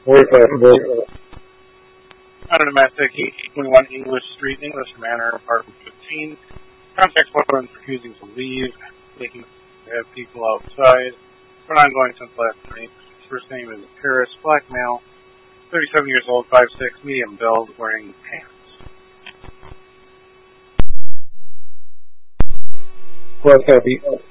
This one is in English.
Where's that? Automatic 21 English Street, English Manor, apartment 15. Contact woman refusing to leave, making have people outside. Been ongoing since last night. His first name is Paris, black male, 37 years old, 5'6", medium build, wearing pants. What's that?